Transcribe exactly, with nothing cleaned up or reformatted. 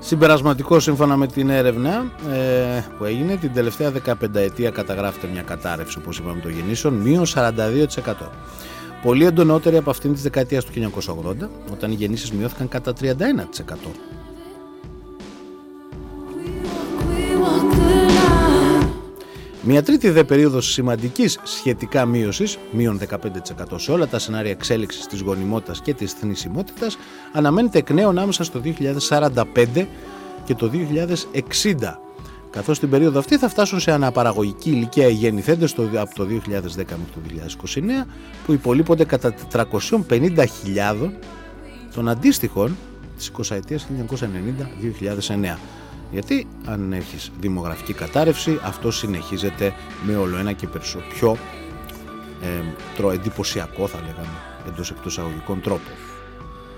Συμπερασματικό, σύμφωνα με την έρευνα ε, που έγινε, την τελευταία δεκαπενταετία καταγράφεται μια κατάρρευση, όπως είπαμε, των γεννήσεων, μείον σαράντα δύο τοις εκατό. Πολύ εντονότερη από αυτήν της δεκαετίας του χίλια εννιακόσια ογδόντα, όταν οι γεννήσεις μειώθηκαν κατά τριάντα ένα τοις εκατό. Μια τρίτη δε περίοδος σημαντικής σχετικά μείωσης, μείον δεκαπέντε τοις εκατό σε όλα τα σενάρια εξέλιξης της γονιμότητας και της θνησιμότητας, αναμένεται εκ νέου ανάμεσα στο δύο χιλιάδες σαράντα πέντε και το δύο χιλιάδες εξήντα, καθώς στην περίοδο αυτή θα φτάσουν σε αναπαραγωγική ηλικία οι γεννηθέντες από το δύο χιλιάδες δέκα μέχρι το δύο χιλιάδες είκοσι εννέα, που υπολείπονται κατά τετρακόσιες πενήντα χιλιάδες των αντίστοιχων της εικοσαετίας χίλια εννιακόσια ενενήντα με δύο χιλιάδες εννέα. Γιατί αν έχεις δημογραφική κατάρρευση, αυτό συνεχίζεται με όλο ένα και περισσότερο πιο ε, εντυπωσιακό, θα λέγαμε, εντός εκτός αγωγικών τρόπο.